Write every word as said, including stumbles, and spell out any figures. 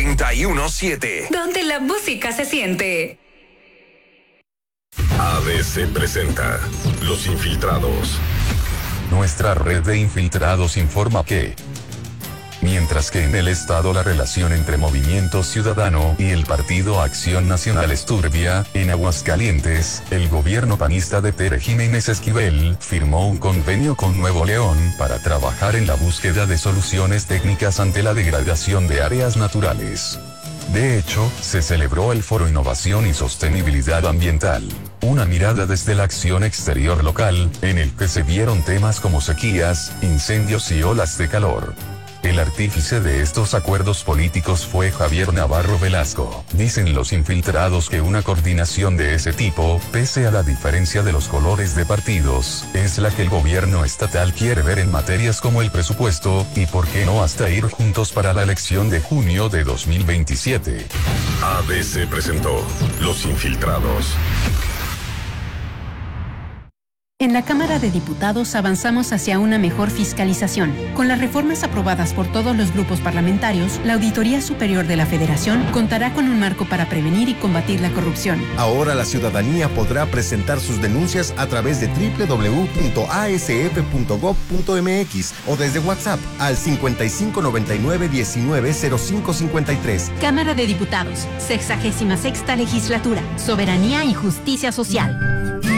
noventa y uno siete. Donde la música se siente. A B C presenta Los Infiltrados. Nuestra red de infiltrados informa que, mientras que en el Estado la relación entre Movimiento Ciudadano y el Partido Acción Nacional es turbia, en Aguascalientes, el gobierno panista de Tere Jiménez Esquivel firmó un convenio con Nuevo León para trabajar en la búsqueda de soluciones técnicas ante la degradación de áreas naturales. De hecho, se celebró el Foro Innovación y Sostenibilidad Ambiental, una mirada desde la acción exterior local, en el que se vieron temas como sequías, incendios y olas de calor. El artífice de estos acuerdos políticos fue Javier Navarro Velasco. Dicen los infiltrados que una coordinación de ese tipo, pese a la diferencia de los colores de partidos, es la que el gobierno estatal quiere ver en materias como el presupuesto, y por qué no hasta ir juntos para la elección de junio de dos mil veintisiete. A B C presentó Los Infiltrados. En la Cámara de Diputados avanzamos hacia una mejor fiscalización. Con las reformas aprobadas por todos los grupos parlamentarios, la Auditoría Superior de la Federación contará con un marco para prevenir y combatir la corrupción. Ahora la ciudadanía podrá presentar sus denuncias a través de doble u doble u doble u punto a s f punto gob punto m x o desde WhatsApp al cincuenta y cinco noventa y nueve diecinueve cero cinco cincuenta y tres. Cámara de Diputados, sexagésima sexta legislatura, soberanía y justicia social.